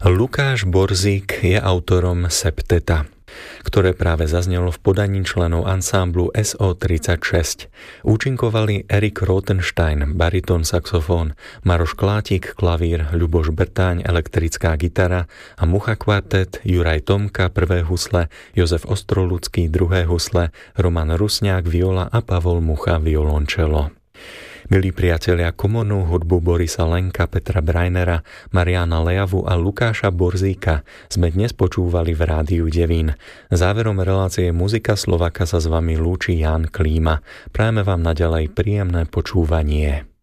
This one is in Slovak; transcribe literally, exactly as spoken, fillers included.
Lukáš Borzík je autorom septeta, ktoré práve zaznelo v podaní členov ansámblu es ó tridsaťšesť. Účinkovali Erik Rothenstein, baritón saxofón, Maroš Klátik, klavír, Ľuboš Brtáň, elektrická gitara a Mucha kvartet, Juraj Tomka, prvé husle, Jozef Ostroludský, druhé husle, Roman Rusňák, viola a Pavol Mucha, violončelo. Milí priatelia, komornú hudbu Borisa Lenka, Petra Brajnera, Mariána Lejavu a Lukáša Borzíka sme dnes počúvali v Rádiu Devín. Záverom relácie Muzika Slovaka sa s vami lúči Ján Klíma. Prajeme vám naďalej príjemné počúvanie.